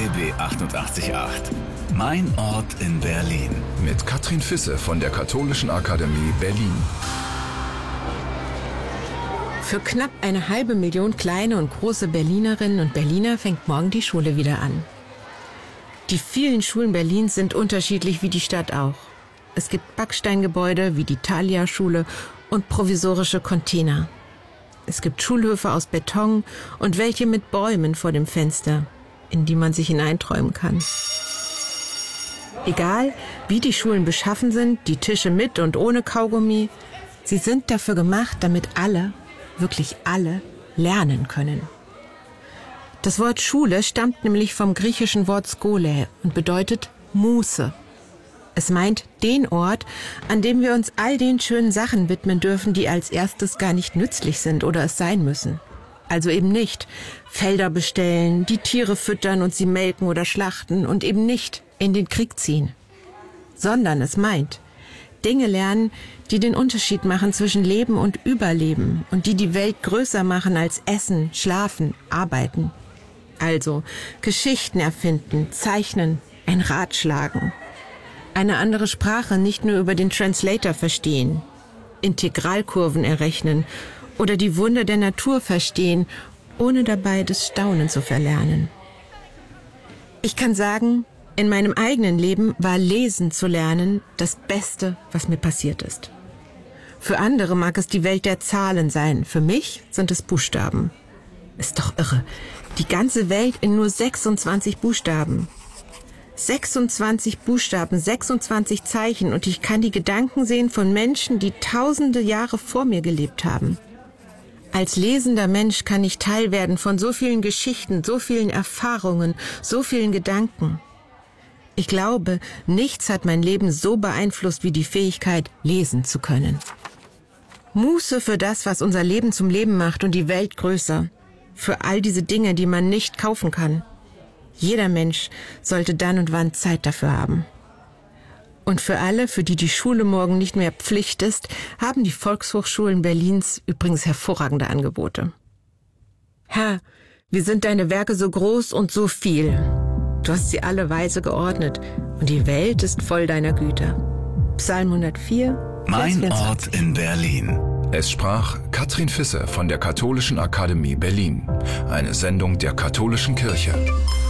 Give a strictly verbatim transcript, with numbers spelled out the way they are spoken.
B achtundachtzig Komma acht. Mein Ort in Berlin. Mit Katrin Fisse von der Katholischen Akademie Berlin. Für knapp eine halbe Million kleine und große Berlinerinnen und Berliner fängt morgen die Schule wieder an. Die vielen Schulen Berlins sind unterschiedlich wie die Stadt auch. Es gibt Backsteingebäude wie die Thalia-Schule und provisorische Container. Es gibt Schulhöfe aus Beton und welche mit Bäumen vor dem Fenster, in die man sich hineinträumen kann. Egal, wie die Schulen beschaffen sind, die Tische mit und ohne Kaugummi, sie sind dafür gemacht, damit alle, wirklich alle, lernen können. Das Wort Schule stammt nämlich vom griechischen Wort skole und bedeutet Muße. Es meint den Ort, an dem wir uns all den schönen Sachen widmen dürfen, die als erstes gar nicht nützlich sind oder es sein müssen. Also eben nicht Felder bestellen, die Tiere füttern und sie melken oder schlachten und eben nicht in den Krieg ziehen. Sondern es meint Dinge lernen, die den Unterschied machen zwischen Leben und Überleben und die die Welt größer machen als Essen, Schlafen, Arbeiten. Also Geschichten erfinden, zeichnen, ein Rad schlagen. Eine andere Sprache nicht nur über den Translator verstehen, Integralkurven errechnen oder die Wunder der Natur verstehen, ohne dabei das Staunen zu verlernen. Ich kann sagen, in meinem eigenen Leben war Lesen zu lernen das Beste, was mir passiert ist. Für andere mag es die Welt der Zahlen sein, für mich sind es Buchstaben. Ist doch irre, die ganze Welt in nur sechsundzwanzig Buchstaben. sechsundzwanzig Buchstaben, sechsundzwanzig Zeichen und ich kann die Gedanken sehen von Menschen, die tausende Jahre vor mir gelebt haben. Als lesender Mensch kann ich Teil werden von so vielen Geschichten, so vielen Erfahrungen, so vielen Gedanken. Ich glaube, nichts hat mein Leben so beeinflusst wie die Fähigkeit, lesen zu können. Muße für das, was unser Leben zum Leben macht und die Welt größer. Für all diese Dinge, die man nicht kaufen kann. Jeder Mensch sollte dann und wann Zeit dafür haben. Und für alle, für die die Schule morgen nicht mehr Pflicht ist, haben die Volkshochschulen Berlins übrigens hervorragende Angebote. Herr, wie sind deine Werke so groß und so viel? Du hast sie alle weise geordnet und die Welt ist voll deiner Güter. Psalm hundertvier, Mein Vers Ort in Berlin. Es sprach Katrin Fisse von der Katholischen Akademie Berlin. Eine Sendung der Katholischen Kirche.